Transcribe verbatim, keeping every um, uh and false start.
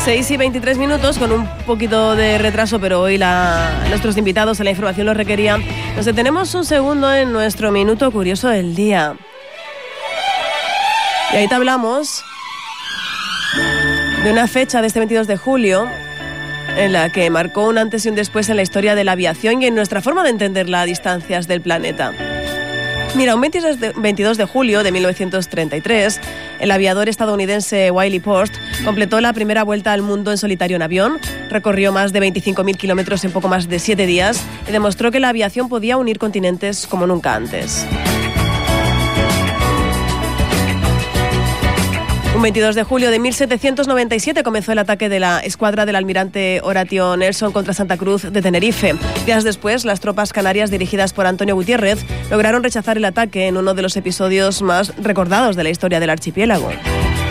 seis y veintitrés minutos, con un poquito de retraso, pero hoy la, nuestros invitados a la información lo requerían. Nos detenemos un segundo en nuestro Minuto Curioso del Día. Y ahí te hablamos de una fecha de este veintidós de julio en la que marcó un antes y un después en la historia de la aviación y en nuestra forma de entender las distancias del planeta. Mira, un veintidós de julio de mil novecientos treinta y tres, el aviador estadounidense Wiley Post completó la primera vuelta al mundo en solitario en avión, recorrió más de veinticinco mil kilómetros en poco más de siete días y demostró que la aviación podía unir continentes como nunca antes. Un veintidós de julio de mil setecientos noventa y siete comenzó el ataque de la escuadra del almirante Horatio Nelson contra Santa Cruz de Tenerife. Días después, las tropas canarias dirigidas por Antonio Gutiérrez lograron rechazar el ataque en uno de los episodios más recordados de la historia del archipiélago.